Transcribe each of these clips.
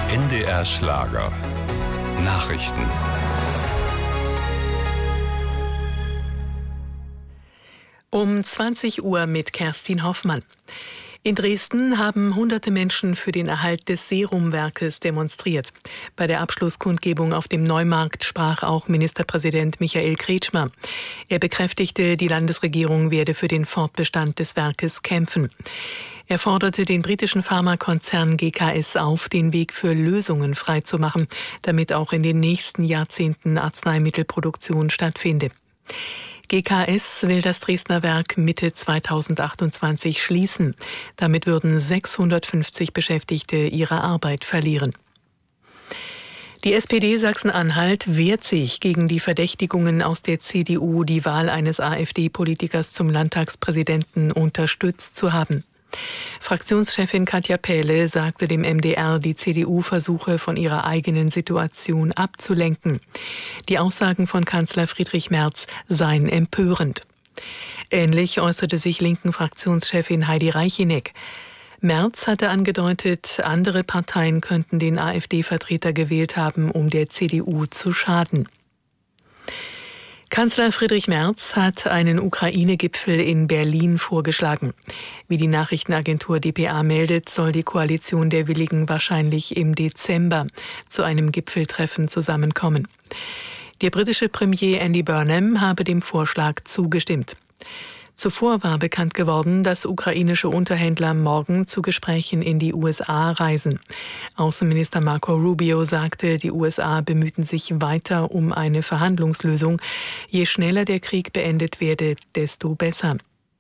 NDR Schlager. Nachrichten. Um 20 Uhr mit Kerstin Hoffmann. In Dresden haben hunderte Menschen für den Erhalt des Serumwerkes demonstriert. Bei der Abschlusskundgebung auf dem Neumarkt sprach auch Ministerpräsident Michael Kretschmer. Er bekräftigte, die Landesregierung werde für den Fortbestand des Werkes kämpfen. Er forderte den britischen Pharmakonzern GKS auf, den Weg für Lösungen freizumachen, damit auch in den nächsten Jahrzehnten Arzneimittelproduktion stattfinde. GKS will das Dresdner Werk Mitte 2028 schließen. Damit würden 650 Beschäftigte ihre Arbeit verlieren. Die SPD Sachsen-Anhalt wehrt sich gegen die Verdächtigungen aus der CDU, die Wahl eines AfD-Politikers zum Landtagspräsidenten unterstützt zu haben. Fraktionschefin Katja Pähle sagte dem MDR, die CDU versuche, von ihrer eigenen Situation abzulenken. Die Aussagen von Kanzler Friedrich Merz seien empörend. Ähnlich äußerte sich linken Fraktionschefin Heidi Reicheneck. Merz hatte angedeutet, andere Parteien könnten den AfD-Vertreter gewählt haben, um der CDU zu schaden. Kanzler Friedrich Merz hat einen Ukraine-Gipfel in Berlin vorgeschlagen. Wie die Nachrichtenagentur dpa meldet, soll die Koalition der Willigen wahrscheinlich im Dezember zu einem Gipfeltreffen zusammenkommen. Der britische Premier Andy Burnham habe dem Vorschlag zugestimmt. Zuvor war bekannt geworden, dass ukrainische Unterhändler morgen zu Gesprächen in die USA reisen. Außenminister Marco Rubio sagte, die USA bemühten sich weiter um eine Verhandlungslösung. Je schneller der Krieg beendet werde, desto besser.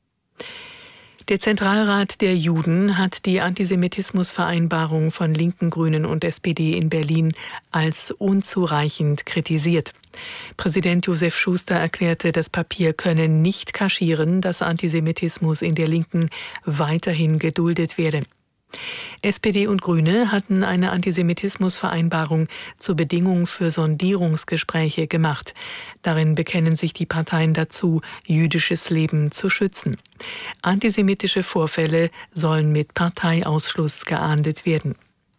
Der Zentralrat der Juden hat die Antisemitismusvereinbarung von Linken, Grünen und SPD in Berlin als unzureichend kritisiert. Präsident Josef Schuster erklärte, das Papier könne nicht kaschieren, dass Antisemitismus in der Linken weiterhin geduldet werde. SPD und Grüne hatten eine Antisemitismusvereinbarung zur Bedingung für Sondierungsgespräche gemacht. Darin bekennen sich die Parteien dazu, jüdisches Leben zu schützen. Antisemitische Vorfälle sollen mit Parteiausschluss geahndet werden.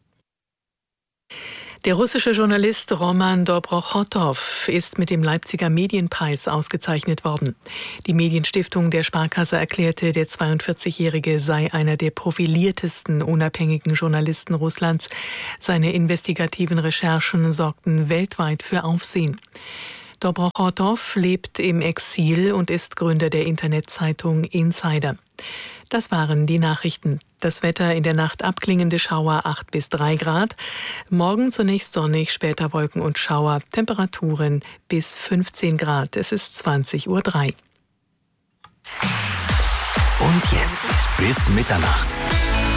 Der russische Journalist Roman Dobrochotow ist mit dem Leipziger Medienpreis ausgezeichnet worden. Die Medienstiftung der Sparkasse erklärte, der 42-Jährige sei einer der profiliertesten unabhängigen Journalisten Russlands. Seine investigativen Recherchen sorgten weltweit für Aufsehen. Dobrochotow lebt im Exil und ist Gründer der Internetzeitung Insider. Das waren die Nachrichten. Das Wetter: in der Nacht abklingende Schauer 8 bis 3 Grad. Morgen zunächst sonnig, später Wolken und Schauer. Temperaturen bis 15 Grad. Es ist 20:03 Uhr. Und jetzt bis Mitternacht.